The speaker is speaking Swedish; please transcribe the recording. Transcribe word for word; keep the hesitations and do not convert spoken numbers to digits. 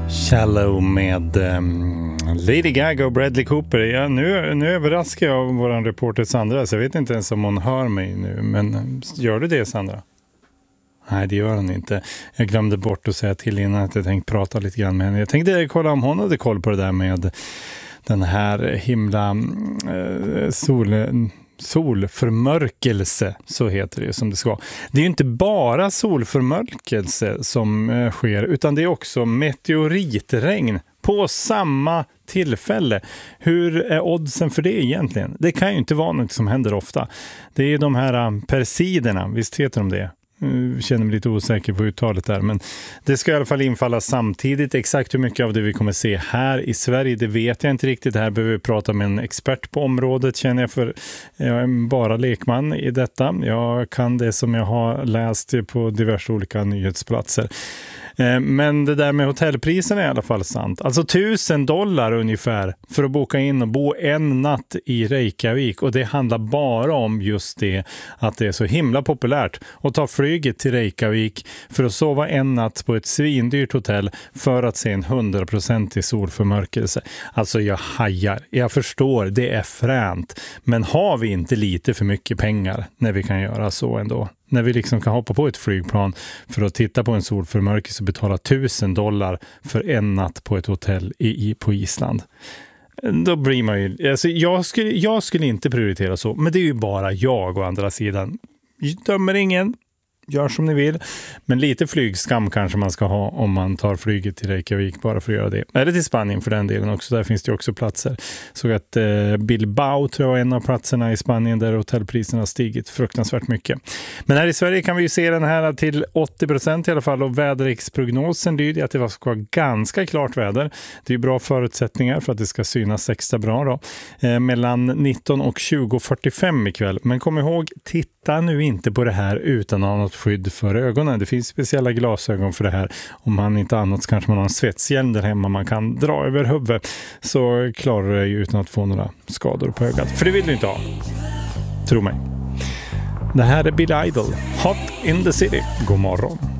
Shallow med um, Lady Gaga och Bradley Cooper. Ja, nu, nu överraskar jag vår reporter Sandra, så jag vet inte ens om hon hör mig nu. Men gör du det, Sandra? Nej, det gör hon inte. Jag glömde bort att säga till innan att jag tänkte prata lite grann med henne. Jag tänkte kolla om hon hade koll på det där med den här himla uh, sol... solförmörkelse, så heter det som det ska. Det är ju inte bara solförmörkelse som eh, sker, utan det är också meteoritregn på samma tillfälle. Hur är oddsen för det egentligen? Det kan ju inte vara något som händer ofta. Det är de här um, persiderna, visst heter de det? Jag känner mig lite osäker på uttalet där, men det ska i alla fall infalla samtidigt. Exakt hur mycket av det vi kommer se här i Sverige, det vet jag inte riktigt. Här behöver vi prata med en expert på området, känner jag, för jag är bara lekman i detta. Jag kan det som jag har läst på diverse olika nyhetsplatser. Men det där med hotellpriserna är i alla fall sant. Alltså tusen dollar ungefär för att boka in och bo en natt i Reykjavik. Och det handlar bara om just det, att det är så himla populärt att ta flyget till Reykjavik för att sova en natt på ett svindyrt hotell för att se en hundraprocentig solförmörkelse. Alltså jag hajar, jag förstår, det är fränt. Men har vi inte lite för mycket pengar när vi kan göra så ändå? När vi liksom kan hoppa på ett flygplan för att titta på en solförmörkelse och betala tusen dollar för en natt på ett hotell i, i, på Island. Då blir man ju... Alltså jag, skulle, jag skulle inte prioritera så, men det är ju bara jag å andra sidan. Jag dömer ingen. Gör som ni vill. Men lite flygskam kanske man ska ha om man tar flyget till Reykjavik bara för att göra det. Eller till Spanien för den delen också. Där finns det också platser. Så att eh, Bilbao tror jag är en av platserna i Spanien där hotellpriserna har stigit fruktansvärt mycket. Men här i Sverige kan vi ju se den här till åttio procent i alla fall. Och väderleksprognosen lyder att det ska vara ganska klart väder. Det är bra förutsättningar för att det ska synas extra bra då. Eh, mellan nitton och tjugo fyrtiofem ikväll. Men kom ihåg, titta nu inte på det här utan att ha något skydd för ögonen. Det finns speciella glasögon för det här. Om man inte annat så kanske man har en svetshjälm där hemma man kan dra över huvudet, så klarar det ju utan att få några skador på ögat. För det vill du inte ha. Tro mig. Det här är Billy Idol. Hot in the City. God morgon.